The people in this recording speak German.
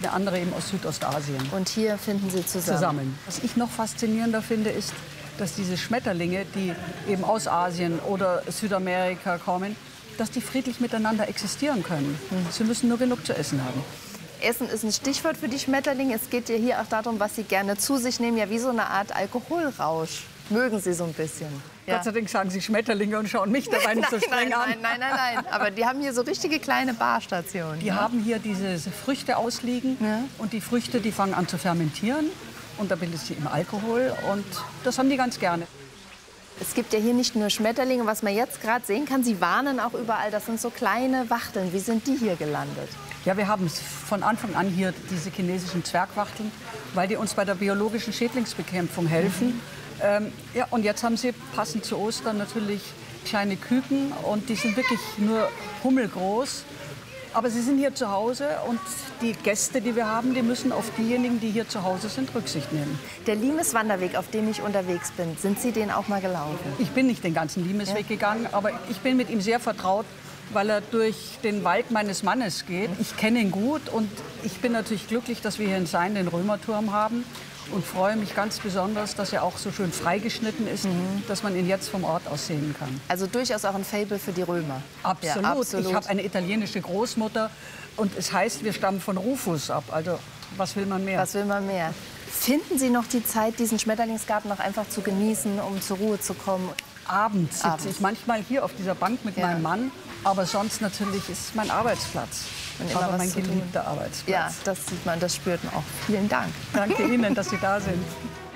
eine andere eben aus Südostasien. Und hier finden Sie zusammen. Was ich noch faszinierender finde, ist, dass diese Schmetterlinge, die eben aus Asien oder Südamerika kommen, dass die friedlich miteinander existieren können. Sie müssen nur genug zu essen haben. Essen ist ein Stichwort für die Schmetterlinge. Es geht ja hier auch darum, was sie gerne zu sich nehmen. Ja, wie so eine Art Alkoholrausch. Mögen Sie so ein bisschen? Ja. Gott sei Dank sagen Sie Schmetterlinge und schauen mich dabei nicht so streng an. Nein. Aber die haben hier so richtige kleine Barstationen. Die haben hier diese Früchte ausliegen. Ja. Und die Früchte, die fangen an zu fermentieren. Und da bildet sie eben Alkohol. Und das haben die ganz gerne. Es gibt ja hier nicht nur Schmetterlinge, was man jetzt gerade sehen kann. Sie warnen auch überall. Das sind so kleine Wachteln. Wie sind die hier gelandet? Ja, wir haben von Anfang an hier diese chinesischen Zwergwachteln, weil die uns bei der biologischen Schädlingsbekämpfung helfen. Ja, und jetzt haben sie passend zu Ostern natürlich kleine Küken und die sind wirklich nur hummelgroß. Aber sie sind hier zu Hause und die Gäste, die wir haben, die müssen auf diejenigen, die hier zu Hause sind, Rücksicht nehmen. Der Limes-Wanderweg, auf dem ich unterwegs bin, sind Sie den auch mal gelaufen? Ich bin nicht den ganzen Limesweg gegangen, aber ich bin mit ihm sehr vertraut, weil er durch den Wald meines Mannes geht. Ich kenne ihn gut und ich bin natürlich glücklich, dass wir hier in Sayn den Römerturm haben. Und freue mich ganz besonders, dass er auch so schön freigeschnitten ist, dass man ihn jetzt vom Ort aus sehen kann. Also durchaus auch ein Faible für die Römer. Absolut. Ja, absolut. Ich habe eine italienische Großmutter und es heißt, wir stammen von Rufus ab. Also was will man mehr? Was will man mehr? Finden Sie noch die Zeit, diesen Schmetterlingsgarten noch einfach zu genießen, um zur Ruhe zu kommen? Abends sitze ich manchmal hier auf dieser Bank mit meinem Mann, aber sonst natürlich ist es mein Arbeitsplatz. Und immer mein geliebter Arbeitsplatz. Ja, das sieht man, das spürt man auch. Vielen Dank. Danke Ihnen, dass Sie da sind.